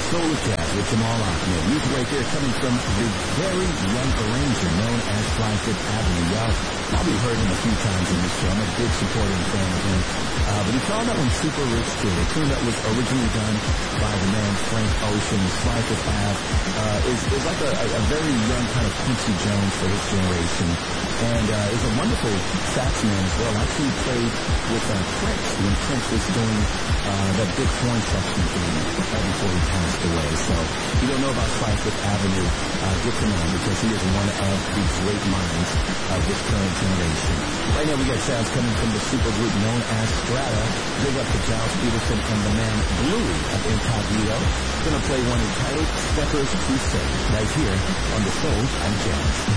Soul Jazz with Jamal Ahmed. Music right there coming from the very young arranger known as Fly Fifth Avenue. Y'all probably heard him a few times in this show. I'm a big supporter and fan of him. But he called that one Super Rich Kid, a tune that was originally done by the man Frank Ocean. Fly Fifth Ave is like a very young kind of Quincy Jones for his generation. And is a wonderful sax man as well. Actually played with Prince when Prince was doing that big horn section thing before he passed away. So if you don't know about Fly Fifth Avenue, get to know him because he is one of the great minds of this current generation. Right now we got sounds coming from the supergroup known as Strata. Big up to Giles Peterson and the man Bluey of Incognito. Gonna play one entitled Stepper's Crusade right here on the Soul and Jazz.